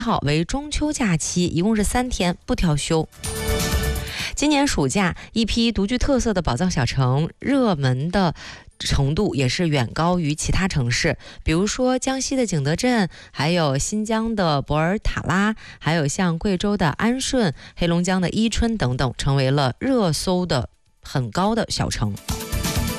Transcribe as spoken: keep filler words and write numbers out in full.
号为中秋假期，一共是三天，不调休。今年暑假，一批独具特色的宝藏小城热门的程度也是远高于其他城市，比如说江西的景德镇，还有新疆的博尔塔拉，还有像贵州的安顺、黑龙江的伊春等等，成为了热搜的很高的小城。